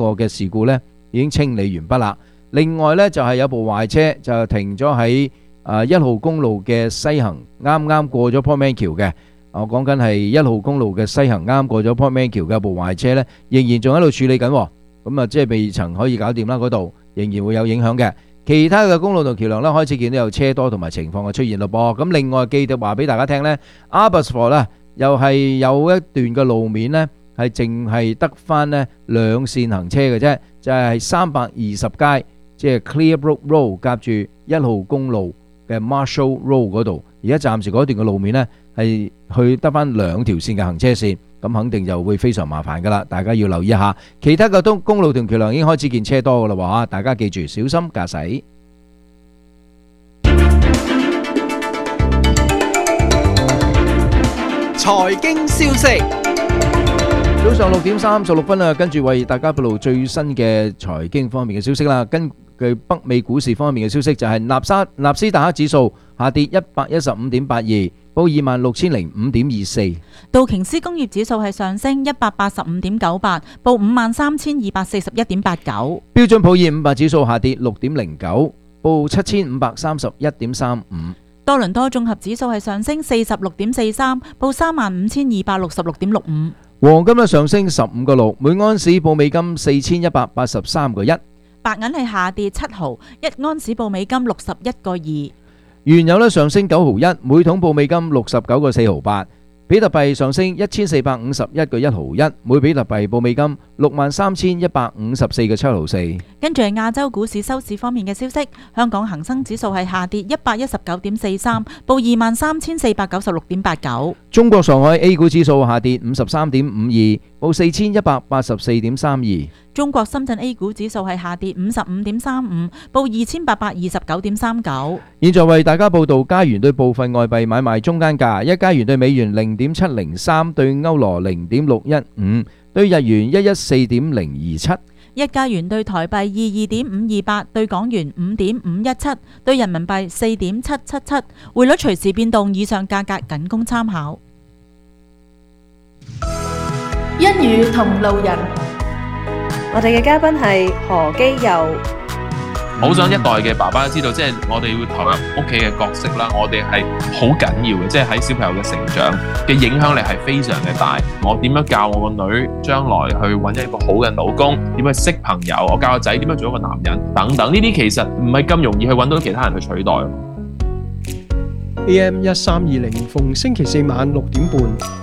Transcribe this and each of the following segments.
個嘅事故呢已經清理完畢啦。另外呢，就係有部壞車就停咗喺1號公路嘅西行，啱啱過咗 Portman 橋嘅。我講緊係1號公路嘅西行，啱過咗 Portman 橋嘅部壞車呢，仍然仲喺度處理緊，咁啊即係未曾可以搞掂啦，嗰度仍然會有影響嘅。其他嘅公路同橋梁呢，開始見到有車多同埋情況嘅出現咯噃。咁另外記得話俾大家聽呢， Abbotsford 啦，又係有一段嘅路面呢，係淨係得翻呢兩線行車嘅啫，就係320街，即係 Clearbrook Road 夾住1號公路嘅 Marshall Road 嗰度。而家暫時嗰段嘅路面呢，係去得翻兩條線嘅行車線，咁肯定就會非常麻煩噶啦，大家要留意一下。其他嘅公路同橋梁已經開始見車多噶啦喎，大家記住小心駕駛。 財經消息， 早上6點36分啊，跟住為大家報道最新嘅財經方面嘅消息啦。根據北美股市方面嘅消息，就係納斯達克指數下跌115.82，報26,005.24。 道瓊斯工業指數係上升185.98，報53,241.89。 標準普爾500指數下跌6.09，報7,531.35。 多倫多綜合指數係上升46.43，報35,266.65。 黃金咧上升15.6，每盎司報美金4,183.1。 白銀係下跌7毫，一盎司報美金61.2。 原油咧上升9毫1，每桶報美金69.4毫8。比特幣上升1451.1毫1，每比特幣報美金63,154.7毫4。 跟住係亞洲股市收市方面嘅消息，香港恒生指數係下跌119.43，報23,496.89。 中國上海 A 股指數下跌53.52，報4,184.32。 中國深圳 A 股指數係下跌55.35，報2,829.39。 現在為大家報道加元對部分外幣買賣中間價：一加元對美元0.703，對歐羅0.615，對日元114.027。 一加元對台幣22.528，對港元5.517，對人民幣4.777。匯率隨時變動，以上價格僅供參考。 一語同路人，我哋嘅嘉賓係何基佑。 好想一代嘅爸爸知道，即係我哋會投入屋企嘅角色啦，我哋係好緊要嘅，即係喺小朋友嘅成長嘅影響力係非常嘅大。我點樣教我個女將來去揾一個好嘅老公，點樣識朋友，我教個仔點樣做一個男人等等，呢啲其實唔係咁容易去揾到其他人去取代。 AM 1320，逢星期四晚6點半，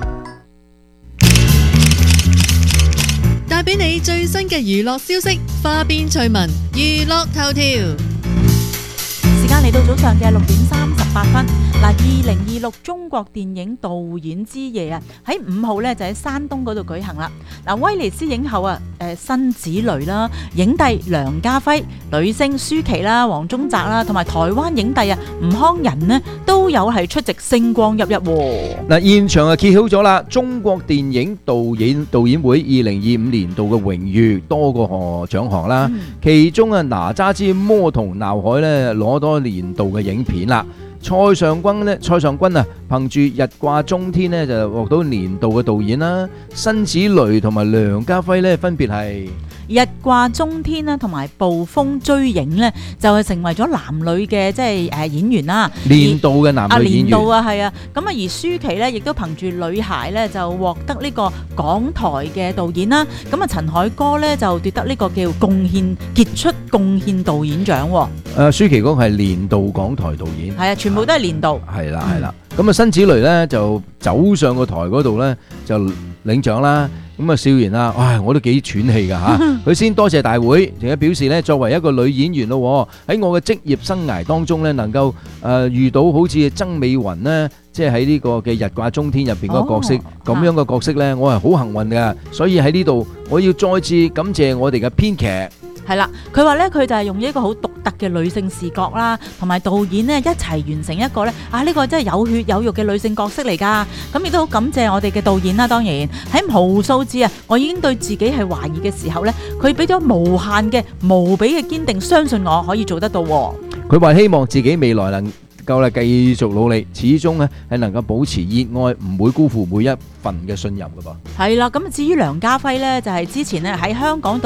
帶俾你最新嘅娛樂消息，花邊趣聞，娛樂頭條。 時間嚟到早上嘅6點38分。嗱，2026中國電影導演之夜啊，喺5號咧就喺山東嗰度舉行啦。嗱，威尼斯影后啊，辛芷蕾啦，影帝梁家輝，女星舒淇啦、黃宗澤啦，同埋台灣影帝啊吳慷仁呢，都有係出席星光熠熠。 嗱，現場啊揭曉咗啦，中國電影導演會2025年度嘅榮譽多個獎項啦，其中啊哪吒之魔童鬧海咧攞多年度嘅影片啦。蔡尚君啊，憑住日掛中天呢，就獲到年度嘅導演啦。辛芷蕾同埋梁家輝呢，分別係日掛中天啦，同埋暴風追影呢，就係成為咗男女嘅即係演員啦。 年度嘅男女演員。 年度啊，係啊。咁啊，而舒淇呢，亦都憑住女孩呢，就獲得呢個港台嘅導演啦。咁啊，陳凱歌呢，就奪得呢個叫傑出貢獻導演獎。 舒淇嗰個係年度港台導演。 係啊，全部都係年度。 係啦，係啦。咁啊，辛芷蕾呢，就走上個台嗰度呢，就領獎啦。咁啊，笑完啦，唉，我都幾喘氣㗎嚇。佢先多謝大會，並且表示呢，作為一個女演員咯，喺我嘅職業生涯當中呢，能夠遇到好似曾美雲呢，即係喺呢個嘅日掛中天入邊嗰個角色咁樣嘅角色呢，我係好幸運㗎。所以喺呢度，我要再次感謝我哋嘅編劇。 係啦，佢話咧，佢就係用一個好獨特嘅女性視角啦，同埋導演呢一齊完成一個咧呢個真係有血有肉嘅女性角色嚟㗎。咁亦都好感謝我哋嘅導演啦。當然喺無數次我已經對自己係懷疑嘅時候呢，佢俾咗無限嘅無比嘅堅定，相信我可以做得到。 佢話希望自己未來能夠咧繼續努力，始終咧係能夠保持熱愛，唔會辜負每一份嘅信任㗎噃。 係啦，咁至於梁家輝呢，就係之前咧喺香港